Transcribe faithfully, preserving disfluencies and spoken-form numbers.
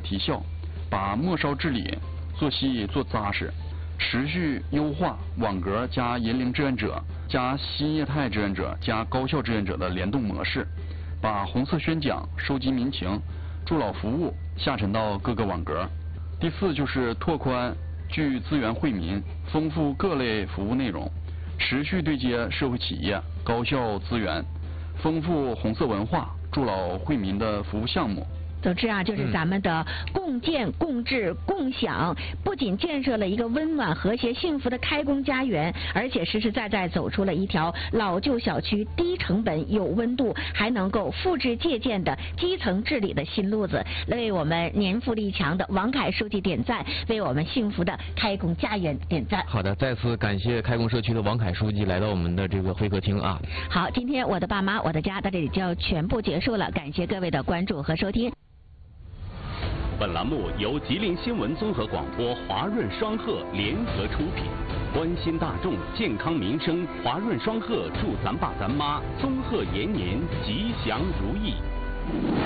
提效，把末梢治理做细做扎实，持续优化网格加银龄志愿者加新业态志愿者加高校志愿者的联动模式，把红色宣讲、收集民情、助老服务下沉到各个网格。第四就是拓宽聚资源惠民，丰富各类服务内容，持续对接社会企业、高校资源，丰富红色文化、助老惠民的服务项目。 总之啊，就是咱们的共建、共治、共享，不仅建设了一个温暖、和谐、幸福的开工家园，而且实实在在走出了一条老旧小区低成本、有温度，还能够复制借鉴的基层治理的新路子。为我们年富力强的王凯书记点赞，为我们幸福的开工家园点赞。 好的，再次感谢开工社区的王凯书记来到我们的这个会客厅啊。 好，今天我的爸妈我的家到这里就要全部结束了，感谢各位的关注和收听。 本栏目由吉林新闻综合广播华润双鹤联合出品，关心大众健康民生，华润双鹤祝咱爸咱妈综合延年吉祥如意。